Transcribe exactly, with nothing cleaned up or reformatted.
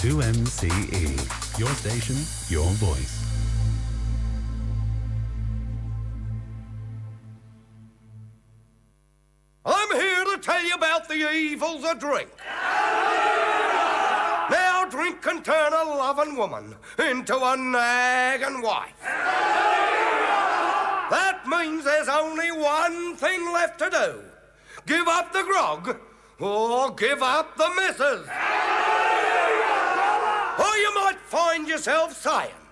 two M C E. Your station, your voice. I'm here to tell you about the evils of drink. Now drink can turn a loving woman into a nagging wife. That means there's only one thing left to do. Give up the grog or give up the missus. Or you might find yourself saying,